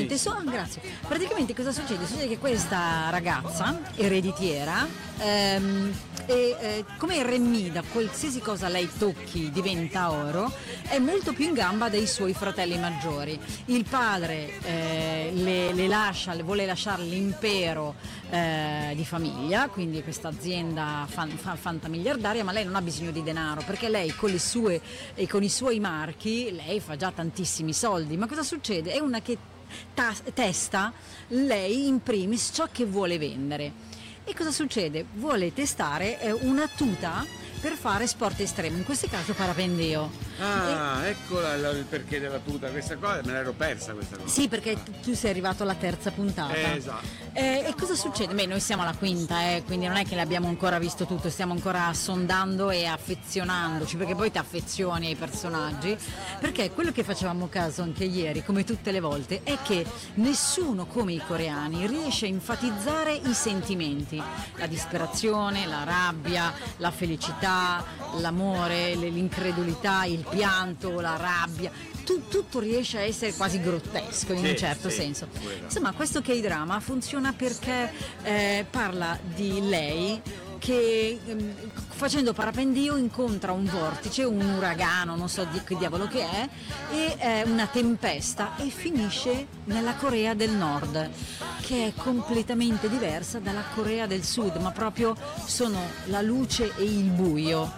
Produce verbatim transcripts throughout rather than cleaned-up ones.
praticamente, so, grazie. Praticamente cosa succede? Succede che questa ragazza ereditiera ehm, e, eh, come Eremida, qualsiasi cosa lei tocchi diventa oro, è molto più in gamba dei suoi fratelli maggiori. Il padre eh, le, le lascia, le vuole lasciare l'impero eh, di famiglia, quindi questa azienda fan, fan, fantamiliardaria, ma lei non ha bisogno di denaro perché lei con le sue e con i suoi marchi lei fa già tantissimi soldi. Ma cosa succede? È una che ta- testa lei in primis ciò che vuole vendere. E cosa succede? Vuole testare eh, una tuta per fare sport estremo, in questo caso parapendio. Ah, e... eccola il perché della tuta, questa cosa me l'ero persa questa cosa. Sì, perché ah. tu sei arrivato alla terza puntata. Eh, esatto. Eh, e cosa succede? Beh, noi siamo alla quinta, eh, quindi non è che l'abbiamo ancora visto tutto, stiamo ancora sondando e affezionandoci, perché poi ti affezioni ai personaggi, perché quello che facevamo caso anche ieri, come tutte le volte, è che nessuno come i coreani riesce a enfatizzare i sentimenti, la disperazione, la rabbia, la felicità, l'amore, l'incredulità, il pianto, la rabbia. Tutto riesce a essere quasi grottesco in sì, un certo sì, senso. Insomma, questo K-drama funziona perché eh, parla di lei che eh, facendo parapendio incontra un vortice, un uragano, non so di che diavolo che è, e eh, una tempesta, e finisce nella Corea del Nord, che è completamente diversa dalla Corea del Sud, ma proprio sono la luce e il buio.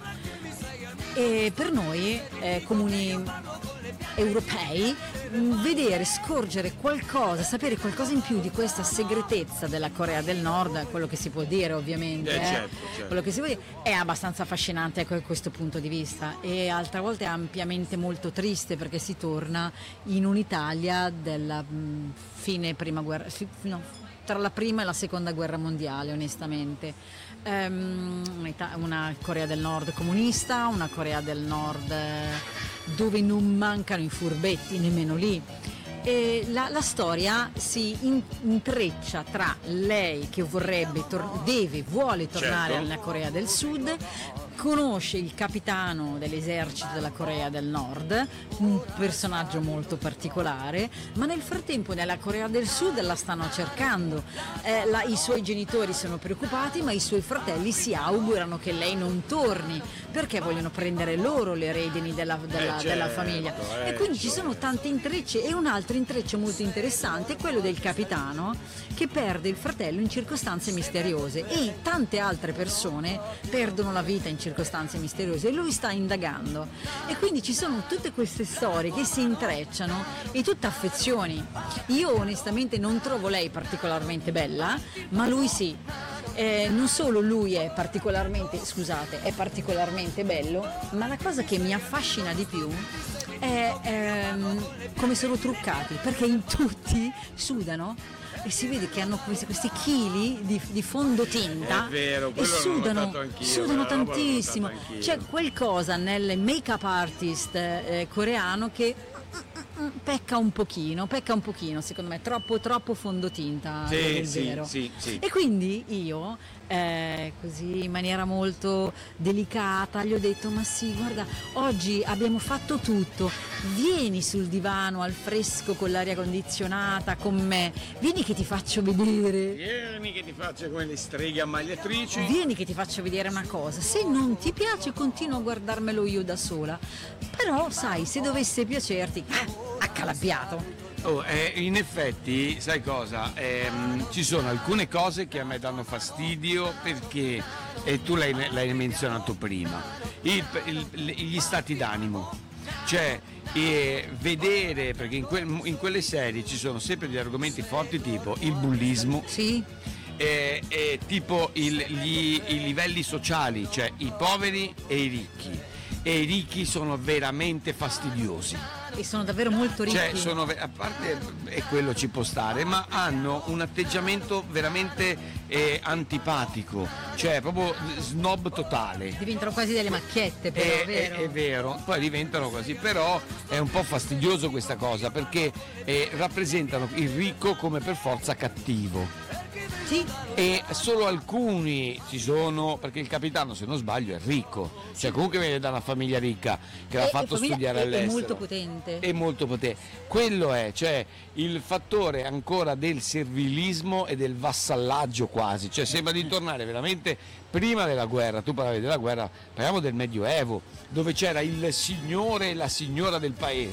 E per noi eh, comuni europei vedere, scorgere qualcosa, sapere qualcosa in più di questa segretezza della Corea del Nord, quello che si può dire ovviamente, eh, eh, certo, certo. quello che si può dire, è abbastanza affascinante, ecco, da questo punto di vista, e altre volte è ampiamente molto triste perché si torna in un'Italia della mh, fine prima guerra, fi, no, tra la prima e la seconda guerra mondiale, onestamente. Um, una Corea del Nord comunista, una Corea del Nord dove non mancano i furbetti nemmeno lì, e la, la storia si in, intreccia tra lei che vorrebbe, tor- deve, vuole tornare certo. alla Corea del Sud, conosce il capitano dell'esercito della Corea del Nord, un personaggio molto particolare, ma nel frattempo nella Corea del Sud la stanno cercando, eh, la, i suoi genitori sono preoccupati, ma i suoi fratelli si augurano che lei non torni perché vogliono prendere loro le redini della, della, eh certo, della famiglia, eh, e quindi certo. ci sono tanti intrecci, e un altro intreccio molto interessante è quello del capitano che perde il fratello in circostanze misteriose, e tante altre persone perdono la vita in circostanze misteriose, e lui sta indagando, e quindi ci sono tutte queste storie che si intrecciano e tutte affezioni. Io onestamente non trovo lei particolarmente bella, ma lui sì. Eh, non solo lui è particolarmente, scusate, è particolarmente bello, ma la cosa che mi affascina di più è ehm, come sono truccati, perché in tutti sudano e si vede che hanno questi, questi chili di, di fondotinta, è vero, e sudano, anch'io, sudano tantissimo. C'è qualcosa nel make-up artist eh, coreano che pecca un pochino, pecca un pochino, secondo me, troppo troppo fondotinta, sì, è sì, vero. Sì, sì. E quindi io eh, così in maniera molto delicata gli ho detto: ma sì, guarda, oggi abbiamo fatto tutto, vieni sul divano al fresco con l'aria condizionata con me, vieni che ti faccio vedere, vieni che ti faccio come le streghe ammagliatrici, vieni che ti faccio vedere una cosa, se non ti piace continuo a guardarmelo io da sola, però sai, se dovesse piacerti, ah, accalappiato. Oh, eh, in effetti, sai cosa? Ehm, ci sono alcune cose che a me danno fastidio perché, e tu l'hai, l'hai menzionato prima, il, il, gli stati d'animo. Cioè, eh, vedere, perché in, quel, in quelle serie ci sono sempre degli argomenti forti tipo il bullismo, sì. eh, eh, tipo il, gli, i livelli sociali, cioè i poveri e i ricchi. E i ricchi sono veramente fastidiosi. E sono davvero molto ricchi. Cioè, sono, a parte e quello ci può stare, ma hanno un atteggiamento veramente eh, antipatico, cioè proprio snob totale. Diventano quasi delle macchiette, però, è, è vero. È, è vero, poi diventano così, però è un po' fastidioso questa cosa, perché eh, rappresentano il ricco come per forza cattivo. Sì. E solo alcuni ci sono, perché il capitano, se non sbaglio, è ricco, cioè comunque viene da una famiglia ricca che l'ha E- fatto e famiglia- studiare è- è all'estero. molto potente. È molto potente. Quello è, cioè il fattore ancora del servilismo e del vassallaggio quasi, cioè sembra di tornare veramente prima della guerra. Tu parlavi della guerra, parliamo del Medioevo, dove c'era il signore e la signora del paese.